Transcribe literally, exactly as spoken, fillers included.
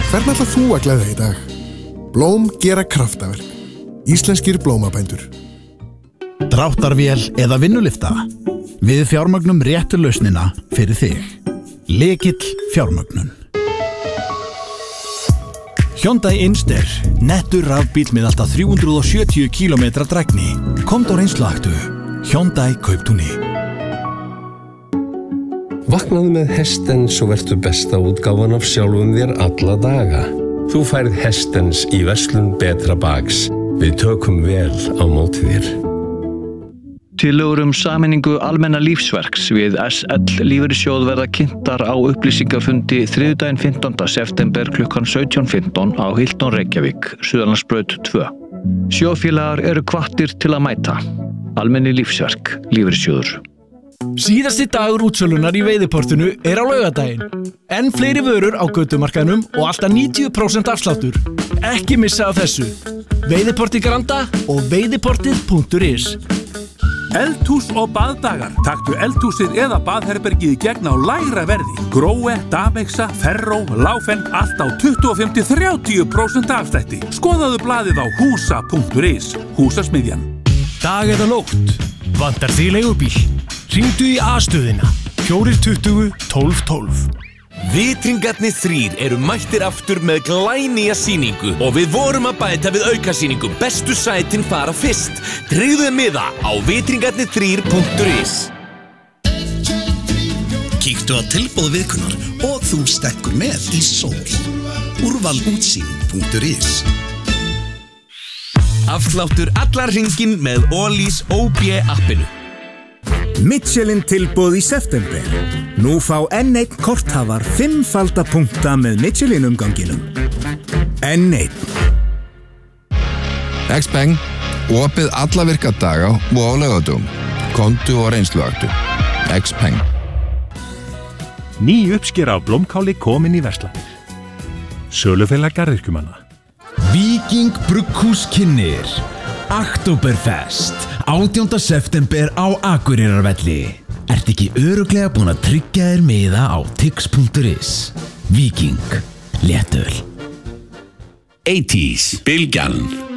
Hvern ætlar þú að gleðja í dag? Blóm gera kraftaverk. Íslenskir blómabændur. Dráttarvél eða vinnulyfta? Við fjármögnum réttu lausnina fyrir þig. Lykill fjármögnun. Hyundai Inster, nettur rafbíll með alltaf þrjú hundruð sjötíu kílómetra drægni. Komdu á reynsluaktu. Hyundai Kauptúni. Vaknaðu með Hestens og vertu besta útgáfan af sjálfum þér alla daga. Þú færð Hestens í verslun Betra Bags. Við tökum vel á móti þér. Tillögur um sameiningu almenna lífsverks við S L lífeyrissjóð verða kynntar á upplýsingafundi þriðjudaginn fimmtánda september klukkan sautján fimmtán á Hilton Reykjavík, Suðurlandsbraut tvö. Sjóðfélagar eru hvattir til að mæta. Almenni lífsverk, lífeyrissjóður. Síðasti dagur útsölunar í veiðiportinu er á laugardaginn. Enn fleiri vörur á götumarkaðnum og alltaf níutíu prósent afsláttur. Ekki missa af þessu. Veiðiporti Granda og veiðiportið punktur is. Eldhús og baðdagar. Taktu eldhúsið eða baðherbergið í gegn á lægra verði. Gróe, Damexa, Ferró, Láfen, allt á tuttugu og fimm til þrjátíu prósent afslætti. Skoðaðu blaðið á húsa punktur is. Húsasmiðjan. Dag eða nótt. Vantar þig leigubíl? Hringdu í A-stöðina. fjögur tuttugu tólf tólf. Vitringarnir þrír eru mættir aftur með glænýja sýningu og við vorum að bæta við aukasýningu. Bestu sætin fara fyrst. Tryggðu miða á vitringarnir þrír punktur is. Kíktu á tilboð vikunnar og þú stekkur með í sól. Úrval útsýn punktur is. Afsláttur allar hringinn með Ólís O B appinu. Michelin tilboð í september. Nú fá enn einn korthafar fimmfalda punkta með Michelin umganginum. Enn einn. Xpeng, opið alla virka daga og á laugardögum. Komdu og reynsluaktu. Xpeng. Ný uppskera af blómkáli komin í verslanir. Sölufélag garðyrkjumanna. Víking Brugghús kynnir Oktoberfest átjánda september á Akureyrarvelli. Ertu ekki örugglega búin að tryggja þér miða á tix punktur is. Víking. Léttöl. eighties. Bylgjan.